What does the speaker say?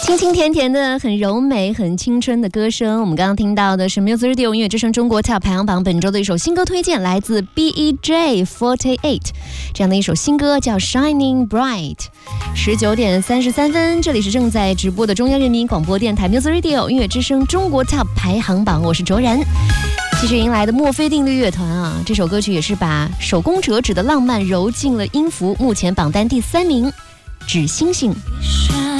清清甜甜的，很柔美、很青春的歌声。我们刚刚听到的是 Music Radio 音乐之声中国 Top 排行榜本周的一首新歌推荐，来自 BEJ48 这样的一首新歌叫 Shining Bright。19点33分，这里是正在直播的中央人民广播电台 Music Radio 音乐之声中国 Top 排行榜，我是卓然。继续迎来的墨菲定律乐团啊，这首歌曲也是把手工折纸的浪漫揉进了音符，目前榜单第3名，纸星星。